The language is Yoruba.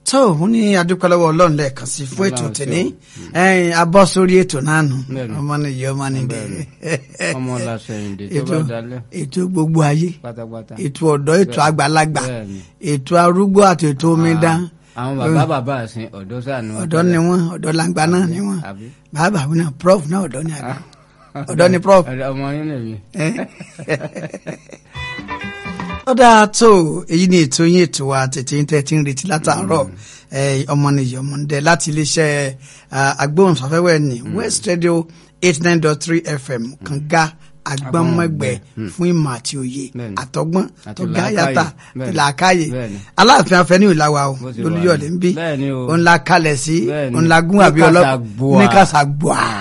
tó ó ní adúpẹ́ lọ́wọ́ Ọlọ́run lẹ́ẹ̀kan sí fún ètò tèmi abọ́ sórí ètò náà nù ọmọ nìyí ọmọ nìyí ọmọ làṣẹyìndé tó bá dalẹ̀ ètò gbogbo ayé pátápátá ètò ọ̀dọ́ ètò àgbàlagbà ètò arúgbó àti ètò omidan. àwọn bàbá àsìn ọ̀dọ́ sáà ni wọ́n. ọ̀dọ́ ni wọ́n ọ̀dọ́ làǹgbà náà ni wọ́n bàbá náà prof náà ọ̀dọ́ ni àgbà ọ̀dọ́ ni prof. ọmọ yín nìyí. ó dáa tó èyí ni ètò yín ètò wa tètè ń tẹ́tí ń retí látàárọ̀ ọmọnìyàn ọmọdé láti iléeṣẹ́ agbóhùnsáfẹ́wẹ́ ní West Radio 89.3 FM kànga agbọ́nmọ́gbẹ́ fún ìmọ̀ àti òye àtọgbọ́n tó ga yàtà làákàyè Aláàfin Afẹ́ní ìlàwà o lólúyọ̀lé ń bí òun la kalẹ̀ sí òun la gún àbí ọlọ́pàá ní kàṣà gbọ́à.